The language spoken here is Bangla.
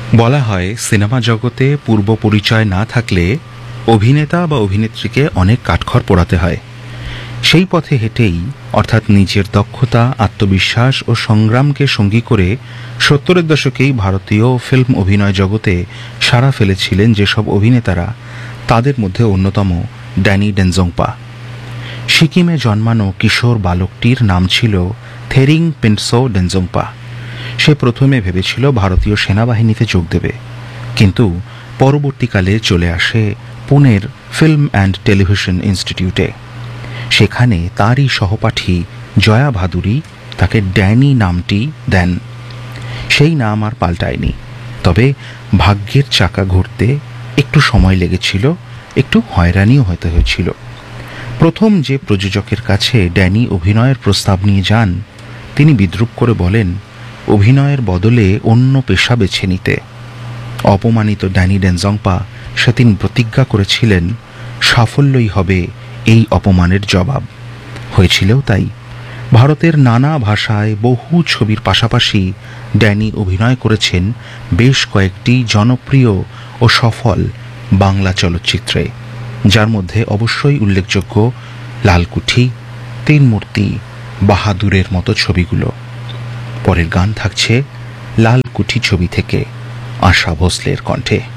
বলা হয় সিনেমা জগতে পূর্ব পরিচয় না থাকলে অভিনেতা বা অভিনেত্রীকে অনেক কাঠখড় পোড়াতে হয়। সেই পথে হেঁটেই, অর্থাৎ নিজের দক্ষতা, আত্মবিশ্বাস ও সংগ্রামকে সঙ্গী করে 70-এর দশকেই ভারতীয় ফিল্ম অভিনয় জগতে সাড়া ফেলেছিলেন যেসব অভিনেতারা, তাদের মধ্যে অন্যতম ড্যানি ডেনজোংপা। সিকিমে জন্মানো কিশোর বালকটির নাম ছিল থেরিং পিন্টসো ডেনজোংপা। সে প্রথমে ভেবেছিল ভারতীয় সেনাবাহিনীতে যোগ দেবে, কিন্তু পরবর্তীকালে চলে আসে পুনের ফিল্ম অ্যান্ড টেলিভিশন ইনস্টিটিউটে। সেখানে তারই সহপাঠী জয়া ভাদুরী তাকে ড্যানি নামটি দেন। সেই নাম আর পাল্টায়নি, তবে ভাগ্যের চাকা ঘুরতে একটু সময় লেগেছিল, একটু হয়রানিও হতে হয়েছিল। প্রথম যে প্রযোজকের কাছে ড্যানি অভিনয়ের প্রস্তাব নিয়ে যান, তিনি বিদ্রূপ করে বলেন অভিনয়ের বদলে অন্য পেশা বেছে নিতে। অপমানিত ড্যানি ডেনজোংপা সেদিন প্রতিজ্ঞা করেছিলেন সাফল্যই হবে এই অপমানের জবাব। হয়েছিলও তাই। ভারতের নানা ভাষায় বহু ছবির পাশাপাশি ড্যানি অভিনয় করেছেন বেশ কয়েকটি জনপ্রিয় ও সফল বাংলা চলচ্চিত্রে, যার মধ্যে অবশ্যই উল্লেখযোগ্য লালকুঠি, তিন মূর্তি, বাহাদুরের মতো ছবিগুলো। পরের গান থাকছে লালকুঠি ছবি থেকে আশা ভোসলের কণ্ঠে।